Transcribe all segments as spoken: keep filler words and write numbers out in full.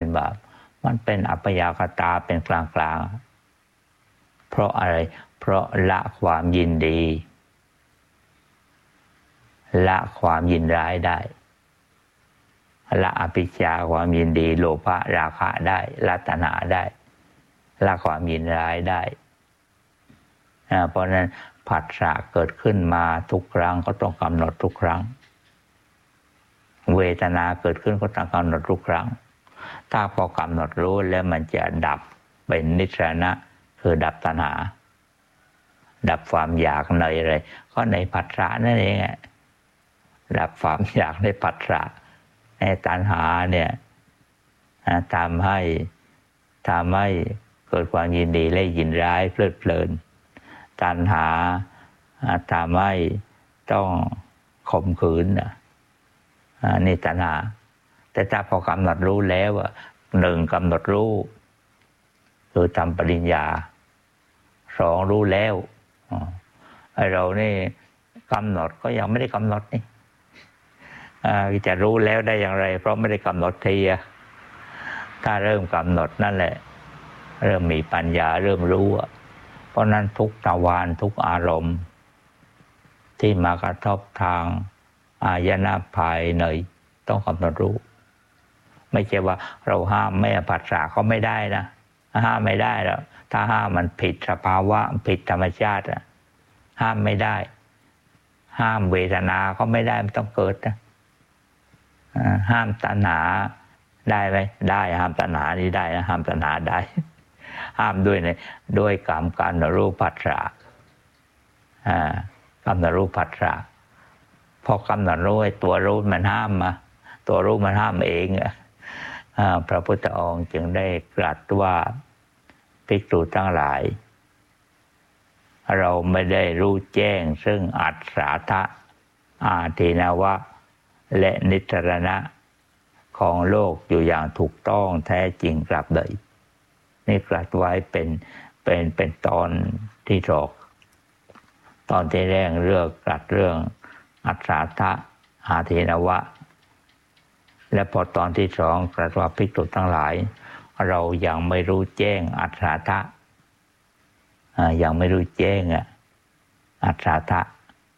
เป็นบาปมันเป็นอัปยากตาเป็นกลางๆเพราะอะไรเพราะละความยินดีละความยินร้ายได้ละอภิชาความยินดีโลภะราคะได้ละตัณหาได้ละความยินร้ายได้เพราะนั้นผัสสะเกิดขึ้นมาทุกครั้งก็ต้องกำหนดทุกครั้งเวทนาเกิดขึ้นก็ต้องกำหนดทุกครั้งถ้าพอกำหนดรู้แล้วมันจะดับเป็นนิสรณะคือดับตัณหาดับความอยากในอะไรก็ในผัสสะนั่นเองดับความอยากในผัสสะในตัณหาเนี่ยทำให้ทำให้เกิดความยินดีและยินร้ายเพลิดเพลินตัณหาทำให้ต้องข่มขืนนี่ตัณหาแต่ถ้าพอกำหนดรู้แล้วหนึ่งกำหนดรู้คือทำปริญญาสองรู้แล้วไอ้เรานี่กำหนดก็ยังไม่ได้กำหนดนี่จะรู้แล้วได้อย่างไรเพราะไม่ได้กำหนดทีถ้าเริ่มกำหนดนั่นแหละเริ่มมีปัญญาเริ่มรู้เพราะนั้นทุกทวารทุกอารมณ์ที่มากระทบทางอายนะภายในต้องกำหนดรู้ไม่ใช่ว่าเราห้ามไม่ผัสสะเขาไม่ได้นะห้ามไม่ได้แล้วถ้าห้ามมันผิดสภาวะผิดธรรมชาติห้ามไม่ได้ห้ามเวทนาเขาไม่ได้มันต้องเกิดนะห้ามตัณหาได้ไหมได้ห้ามตัณหานี่ได้นะห้ามตัณหาได้ห้ามด้วยในด้วยกรรมการรู้ผัสสะกำหนดรู้ผัสสะพอกำหนดรู้ไอ้ตัวรู้มันห้ามมาตัวรู้มันห้ามเองพระพุทธองค์จึงได้ตรัสว่าภิกษุทั้งหลายเราไม่ได้รู้แจ้งซึ่งอัฏฐาทะอาทินวะและนิสรณะของโลกอยู่อย่างถูกต้องแท้จริงกลับเลยนี่ตรัสไว้เป็นเป็นเป็นตอนที่สองตอนที่แรกเรื่องตรัสเรื่องอัฏฐาทะอาทินวะและพอตอนที่สองตรัสว่าภิกษุทั้งหลายเรายังไม่รู้แจ้งอัฏฐาทะยังไม่รู้แจ้งอัฏฐาทะ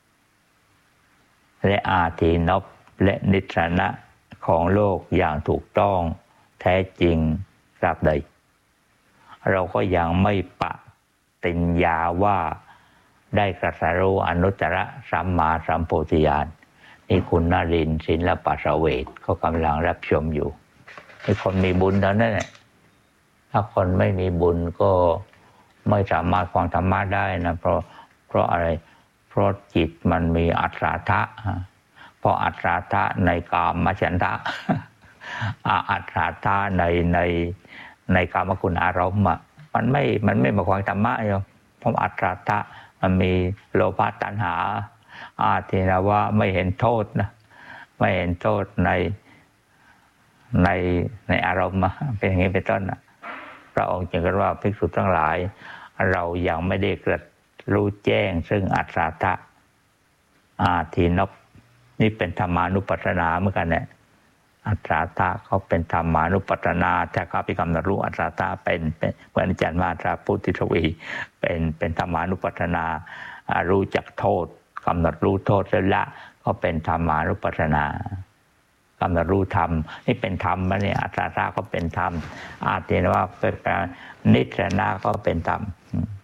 และอาทินพและนิสรณะของโลกอย่างถูกต้องแท้จริงกลับใดเราก็ยังไม่ปฏิญญาว่าได้ตรัสรู้อนุตตรสัมมาสัมโพธิญาณนี่คุณนรินทร์ศิลปะเสวตเขากำลังรับชมอยู่ให้คนมีบุญเท่านั้นแหละถ้าคนไม่มีบุญก็ไม่สามารถฟังธรรมะได้นะเพราะเพราะอะไรเพราะจิตมันมีอัฏฐาทะเพราะอัฏฐาทะในกามฉันทะอัฏฐาทะในในในกามคุณอารมณ์มันไม่มันไม่มาฟังธรรมะอยู่เพราะอัฏฐาทะมันมีโลภะตัณหาอาทินวะไม่เห็นโทษนะไม่เห็นโทษในในในอารมณ์เป็นอย่างนี้เป็นต้นนะพระองค์จึงกล่าวว่าภิกษุทั้งหลายเรายังไม่ได้ตรัสรู้แจ้งซึ่งอัฏฐาทะอาทินพนี่เป็นธรรมานุปัฏฐนาเหมือนกันเนี่ยอัฏฐาทะเขาเป็นธรรมานุปัฏฐนาแต่เขาพิกรรมรู้อัฏฐาทะเป็นเป็นเหมือนอาจารย์มาตราพุทธิทวีเป็นเป็นธรรมานุปัฏฐนารู้จักโทษกำหนดรู้โทษแล้วละก็เป็นธรรมานุปัฏฐนากำหนดรู้ธรรมนี่เป็นธรรมนะเนี่ยอัฏฐาทะก็เป็นธรรมอาทินวะเป็นนิสรณะก็เป็นธรรม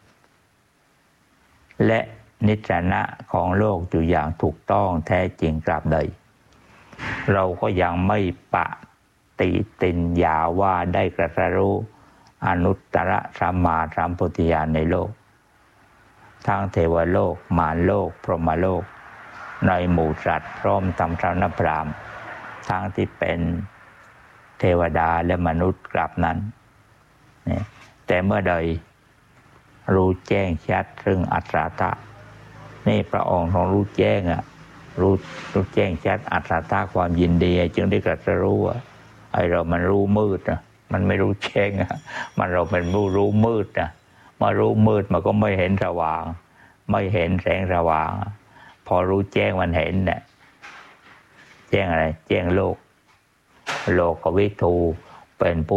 และนิสรณะของโลกอยู่อย่างถูกต้องแท้จริงกลับใดเราก็ยังไม่ปฏิติญญาว่าได้ตรัสรู้อนุตตรสัมมาสัมโพธิญาณในโลกทั้งเทวโลกมารโลกพรหมโลกในหมู่สัตว์พร้อมทั้งพระนักพราหมณ์ทั้งที่เป็นเทวดาและมนุษย์กลับนั้นแต่เมื่อใดรู้แจ้งชัดซึ่งอัฏฐาทะนี่พระองค์ทรงรู้แจ้งอ่ะรู้รู้แจ้งชัดอัฏฐาทะความยินดีจึงได้ตรัสรู้ว่าไอ้เรามันรู้มืดนะมันไม่รู้แจ้งอ่ะมันเราเป็นผู้รู้มืดนะมารู้มืดมันก็ไม่เห็นสว่างไม่เห็นแสงสว่างพอรู้แจ้งมันเห็นเนี่ยแจ้งอะไรแจ้งโลกโลกวิทูเป็นผู้